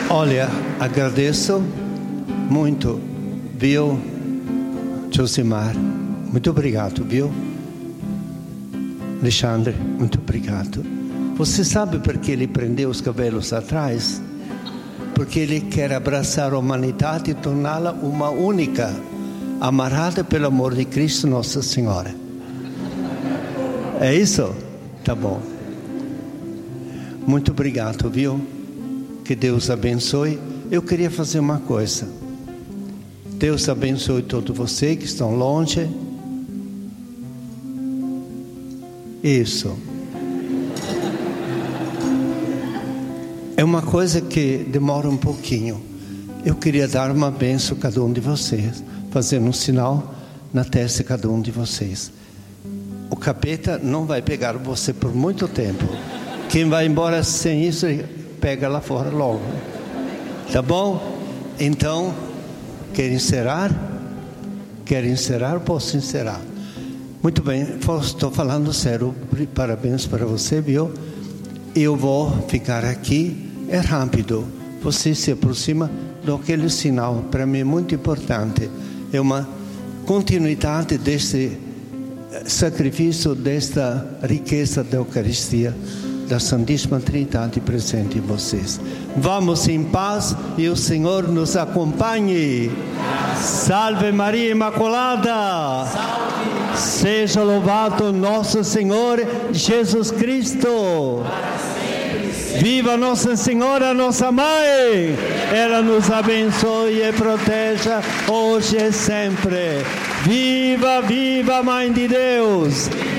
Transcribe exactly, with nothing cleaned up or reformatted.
Olha, agradeço muito, viu, Josimar? Muito obrigado, viu? Alexandre, muito obrigado. Você sabe por que ele prendeu os cabelos atrás? Porque ele quer abraçar a humanidade e torná-la uma única, amarrada pelo amor de Cristo Nossa Senhora. É isso? Tá bom. Muito obrigado, viu? Que Deus abençoe. Eu queria fazer uma coisa. Deus abençoe todos vocês que estão longe. Isso. É uma coisa que demora um pouquinho. Eu queria dar uma bênção a cada um de vocês, fazendo um sinal na testa de cada um de vocês. O capeta não vai pegar você por muito tempo. Quem vai embora sem isso, pega lá fora logo. Tá bom? Então, quer encerrar? Quer encerrar? Posso encerrar. Muito bem, estou falando sério. Parabéns para você, viu? Eu vou ficar aqui. É rápido. Você se aproxima daquele sinal. Para mim é muito importante. É uma continuidade deste sacrifício, desta riqueza da Eucaristia, da Santíssima Trindade presente em vocês. Vamos em paz e o Senhor nos acompanhe. Salve Maria Imaculada. Salve. Seja louvado nosso Senhor Jesus Cristo. Viva Nossa Senhora, nossa Mãe. Ela nos abençoe e proteja hoje e sempre. Viva, viva Mãe de Deus.